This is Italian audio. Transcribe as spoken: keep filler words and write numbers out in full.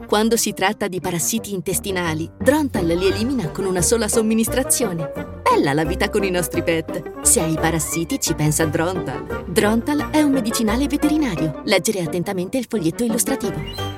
Quando si tratta di parassiti intestinali, Drontal li elimina con una sola somministrazione. Bella la vita con i nostri pet! Se hai parassiti ci pensa Drontal. Drontal è un medicinale veterinario. Leggere attentamente il foglietto illustrativo.